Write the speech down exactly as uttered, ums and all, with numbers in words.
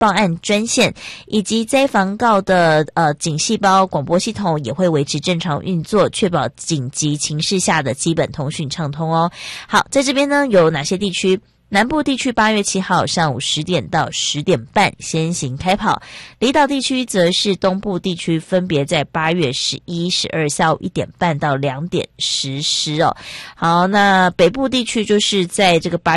报案专线以及灾防告的呃警细胞广播系统也会维持正常运作，确保紧急情势下的基本通讯畅通哦。好，在这边呢有哪些地区？南部地区八月七号上午十点到十点半先行开跑，离岛地区则是东部地区分别在八月十一、十二下午一点半到两点实施哦。好，那北部地区就是在这个八